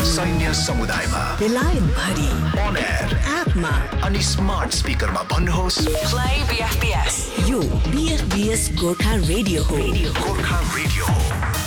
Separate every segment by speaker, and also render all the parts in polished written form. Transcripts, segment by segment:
Speaker 1: सैन्य समुदायमा,
Speaker 2: बेलायत भरि,
Speaker 1: on air,
Speaker 2: एपमा
Speaker 1: अनि स्मार्ट स्पिकरमा भन्नुहोस्
Speaker 2: प्ले बीएफबीएस। यो बीएफबीएस गोर्खा रेडियो हो।
Speaker 1: गोर्खा रेडियो हो।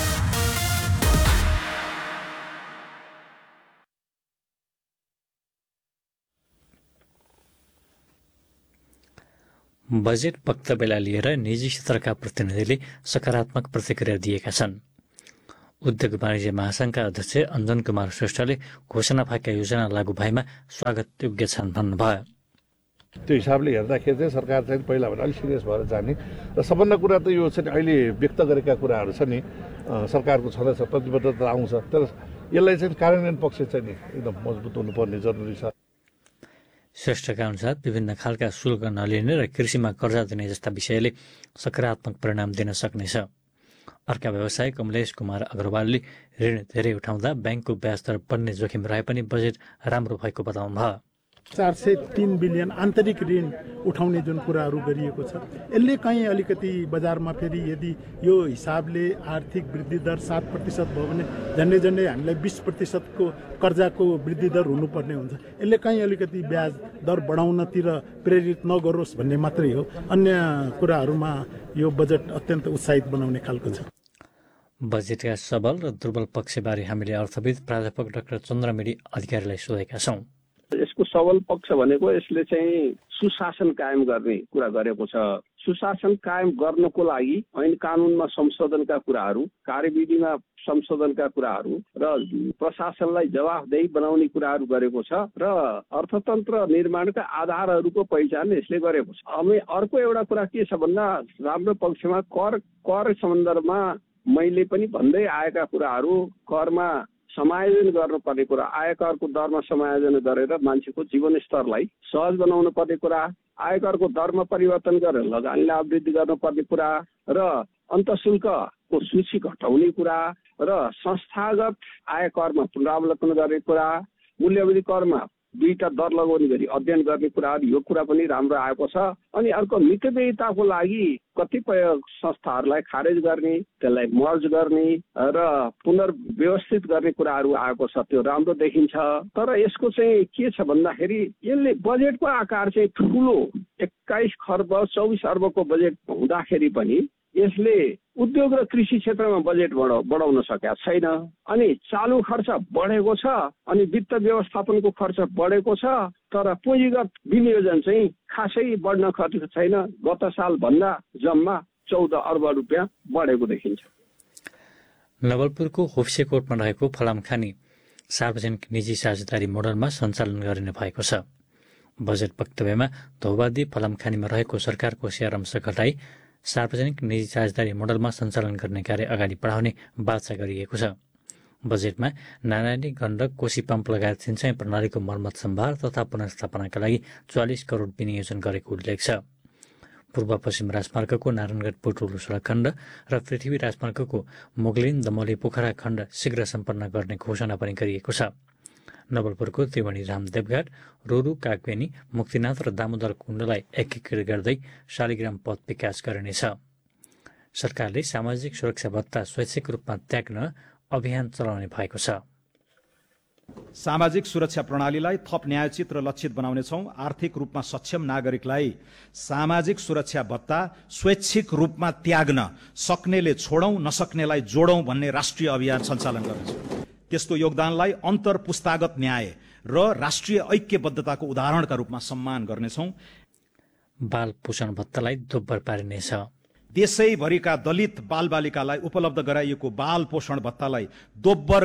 Speaker 3: बजेट वक्तव्यलाई लिएर निजी क्षेत्रका प्रतिनिधिले सकारात्मक प्रतिक्रिया दिएका छन्। उद्योग वाणिज्य महासंघका अध्यक्ष अञ्जन कुमार श्रेष्ठले घोषणा भएका योजना लागू भएमा स्वागत योग्य छन् भन्नुभयो।
Speaker 4: त्यो हिसाबले हेर्दाखेरि चाहिँ सरकार चाहिँ पहिला भने अलिक सिरियस भएर जाने र सबभन्दा कुरा त यो चाहिँ अहिले व्यक्त गरेका कुराहरू छ नि, सरकारको छँदैछ, प्रतिबद्धता आउँछ, तर यसलाई चाहिँ कार्यान्वयन पक्ष चाहिँ नि एकदम मजबुत हुनुपर्ने जरुरी छ।
Speaker 3: श्रेष्ठका अनुसार विभिन्न खालका शुल्क नलिने र कृषिमा कर्जा दिने जस्ता विषयले सकारात्मक परिणाम दिन सक्नेछ। अर्का व्यवसायी कमलेश कुमार अग्रवालले ऋण धेरै उठाउँदा ब्याङ्कको ब्याज दर बढ्ने जोखिम रहे पनि बजेट राम्रो भएको बताउनुभयो।
Speaker 5: 403 बिलियन आन्तरिक ऋण उठाउने जुन कुराहरू गरिएको छ, यसले कहीँ अलिकति बजारमा फेरि यदि यो हिसाबले आर्थिक वृद्धि दर 7% भयो भने झन्डै हामीलाई 20%को कर्जाको वृद्धि दर हुनुपर्ने हुन्छ। यसले कहीँ अलिकति ब्याज दर बढाउनतिर प्रेरित नगरोस् भन्ने मात्रै हो। अन्य कुराहरूमा यो बजेट अत्यन्त उत्साहित बनाउने खालको छ।
Speaker 3: बजेटका सबल र दुर्बल पक्षबारे हामीले अर्थविद प्राध्यापक डाक्टर चन्द्रमिडी अधिकारीलाई सोधेका छौँ।
Speaker 6: यसको सबल पक्ष भनेको यसले चाहिँ सुशासन कायम गर्ने कुरा गरेको छ। सुशासन कायम गर्नको लागि ऐन कानुनमा संशोधनका कुराहरू, कार्यविधिमा संशोधनका कुराहरू र प्रशासनलाई जवाफदेही बनाउने कुराहरू गरेको छ र अर्थतन्त्र निर्माणका आधारहरूको पहिचान यसले गरेको छ। अनि अर्को एउटा कुरा के छ भन्दा राम्रो पक्षमा कर सन्दर्भमा मैले पनि भन्दै आएका कुराहरू, करमा समायोजन गर्नुपर्ने कुरा, आयकरको दरमा समायोजन गरेर मान्छेको जीवनस्तरलाई सहज बनाउनु पर्ने कुरा, आयकरको दरमा परिवर्तन गरेर लगानीलाई अभिवृद्धि गर्नुपर्ने कुरा र अन्तःशुल्कको सूची घटाउने कुरा र संस्थागत आयकरमा पुनरावलोकन गर्ने कुरा, मूल्यवृद्धि करमा 2टा दर लगाउने गरी अध्ययन गर्ने कुराहरू, यो कुरा पनि राम्रो आएको छ। अनि अर्को मितव्ययिताको लागि कतिपय संस्थाहरूलाई खारेज गर्ने, त्यसलाई मर्ज गर्ने र पुनर्व्यवस्थित गर्ने कुराहरू आएको छ, त्यो राम्रो देखिन्छ। तर यसको चाहिँ के छ भन्दाखेरि यसले बजेटको आकार चाहिँ ठुलो 21 खर्ब 24 अर्बको बजेट हुँदाखेरि पनि यसले उद्योग र कृषि क्षेत्रमा बजेट बढाउन सकेका छैन। अनि चालु खर्च बढेको छ, अनि वित्त व्यवस्थापनको खर्च बढेको छ, तर पुँजीगत विनियोजन चाहिँ खासै बढ्न खर्च छैन। गत साल भन्दा जम्मा 14 अर्ब रुपियाँ बढेको देखिन्छ।
Speaker 3: नवलपुरको होप्सेकोटमा रहेको फलामखानी सार्वजनिक निजी साझेदारी मोडलमा सञ्चालन गरिने भएको छ। बजेट वक्तव्यमा धौवादी फलामखानीमा रहेको सरकारको सेयर अंश घटाई सार्वजनिक निजी साझेदारी मोडलमा सञ्चालन गर्ने कार्य अगाडि बढाउने बाचा गरिएको छ। बजेटमा नारायणी गण्डक कोशी पम्प लगायत सिंचाई प्रणालीको मर्मत सम्भार तथा पुनर्स्थापनाका लागि 44 करोड विनियोजन गरेको उल्लेख छ। पूर्व पश्चिम राजमार्गको नारायणगढ बुटोल सडक खण्ड र पृथ्वी राजमार्गको मुगलिन दमोली पोखरा खण्ड शीघ्र सम्पन्न गर्ने घोषणा पनि गरिएको छ। नवलपुरको त्रिवेणी धाम देवघाट, रोरू कागबेनी, मुक्तिनाथ र दामोदर कुण्डलाई एकीकृत गर्दै शालिग्राम पथ विकास गरिनेछ। सरकारले सामाजिक सुरक्षा भत्ता स्वैच्छिक रूपमा त्याग्न अभियान चलाउने भएको छ।
Speaker 7: सामाजिक सुरक्षा प्रणालीलाई थप न्यायोचित र लक्षित बनाउनेछौँ। आर्थिक रूपमा सक्षम नागरिकलाई सामाजिक सुरक्षा भत्ता स्वैच्छिक रूपमा त्याग्न सक्नेले छोडौं, नसक्नेलाई जोडौं भन्ने राष्ट्रिय अभियान सञ्चालन गर्नेछौँ। त्यस्तो योगदानलाई अन्तर पुस्तागत न्याय र राष्ट्रिय ऐक्यबद्धताको उदाहरणका रूपमा सम्मान गर्नेछौँ।
Speaker 3: बाल पोषण भत्तालाई दोब्बर पारिनेछ।
Speaker 7: देशैभरिका दलित बालबालिकालाई उपलब्ध गराइएको बाल पोषण भत्तालाई दोब्बर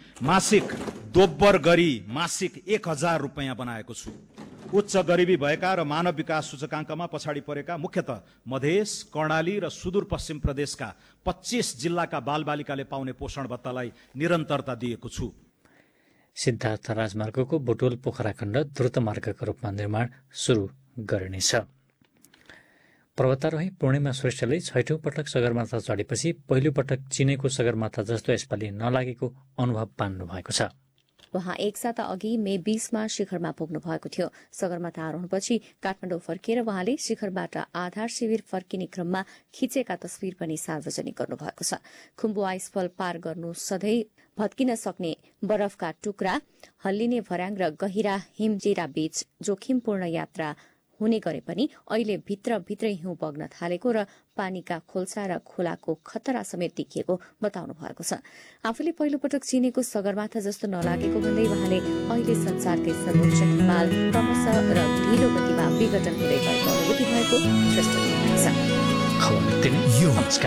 Speaker 7: गरी मासिक 1000 रुपियाँ बनाएको छु। उच्च गरिबी भएका र मानव विकास सूचकाङ्कमा पछाडि परेका मुख्यतः मधेस, कर्णाली र सुदूरपश्चिम प्रदेशका 25 जिल्लाका बालबालिकाले पाउने पोषण भत्तालाई निरन्तरता दिएको छु।
Speaker 3: सिद्धार्थ राजमार्गको बुटोल पोखरा खण्ड द्रुत मार्गको रूपमा निर्माण सुरु गरिनेछ। पर्वतारोही पूर्णिमा श्रेष्ठले 6औं पटक सगरमाथा चढेपछि पहिलो पटक चिनेको सगरमाथा जस्तो यसपालि नलागेको अनुभव पाउनु भएको छ।
Speaker 8: उहाँ एक साता अघि मे 20मा शिखरमा पुग्नु भएको थियो। सगरमाथा आरोहणपछि काठमाडौँ फर्किएर उहाँले शिखरबाट आधार शिविर फर्किने क्रममा खिचेका तस्विर पनि सार्वजनिक गर्नुभएको छ। खुम्बु आइसफल पार गर्नु सधैँ भत्किन सक्ने बरफका टुक्रा, हल्लिने भर्याङ र गहिरा हिमजिरा बीच जोखिमपूर्ण यात्रा हुने गरे पनि अहिले भित्रभित्रै हिउँ बग्न थालेको र पानीका खोल्सा र खोलाको खतरा समेत देखिएको बताउनु भएको छ। आफूले पहिलो पटक चिनेको सगरमाथा जस्तो नलागेको भन्दै उहाँले अहिले संसारकै सर्वोच्च हिमाल क्रमशः र ढिलो गतिमा विघटन हुँदै गएको अनुभूति भएको स्पष्ट गर्नुभएको छ।